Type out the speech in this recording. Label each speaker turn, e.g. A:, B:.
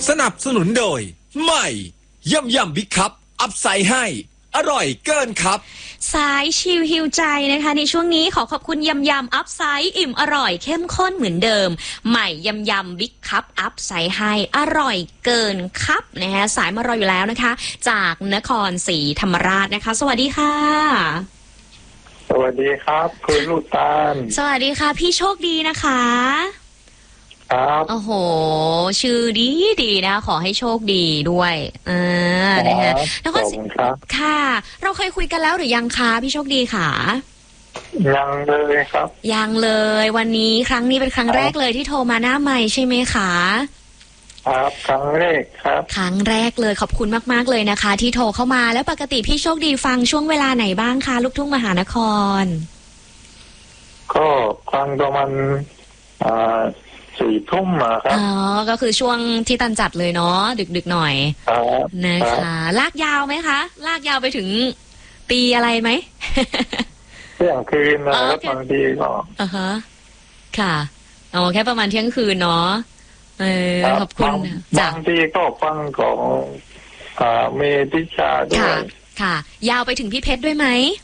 A: สนับสนุนโดยใหม่ยำบิ๊กคัพอัพไซด์ให้อร่อยเกินครับ
B: สายชิลฮิวใจนะคะในช่วงนี้ขอขอบคุณยำอัพไซด์อิ่มอร่อยเข้มข้นเหมือนเดิมใหม่ยำบิ๊กคัพอัพไซด์ให้อร่อยเกินครับนะคะสายมารออยู่แล้วนะคะจากนครศรีธรรมราชนะคะสวัสดีค่ะ
C: สวัสดีครับคุณลูกตาล
B: สวัสดีค่ะพี่โชคดีนะคะ
C: ครับ
B: โอ้โหชื่อดีนะขอให้โชคดีด้วยนะคะแล้วก็ค่ะเราเคยคุยกันแล้วหรือยังคะพี่โชคดีค่ะ
C: ยังเลยครับ
B: ยังเลยวันนี้ครั้งนี้เป็นครั้งแรกเลยที่โทรมาหน้าไมค์ใช่ไหมคะ
C: ครับครั้งแรกครับ
B: ครั้งแรกเลยขอบคุณมากๆเลยนะคะที่โทรเข้ามาแล้วปกติพี่โชคดีฟังช่วงเวลาไหนบ้างคะลูกทุ่งมหานคร
C: ก็ฟังประมาณ4 ทุ่มมาครับ
B: อ๋อก็คือช่วงที่ตันจัดเลยเนาะดึกหน่อยนะคะลากยาวไหมคะลากยาวไปถึงตีอะไรไหม
C: เที่ยงคืนนะครับบางทีก็
B: ค่ะอ๋อแค่ประมาณเที่ยงคืนเนาะขอบคุณ
C: บางทีก็ฟังของเมธิชาด้วย
B: ค่ะยาวไปถึงพี่เพชรด้วยไหม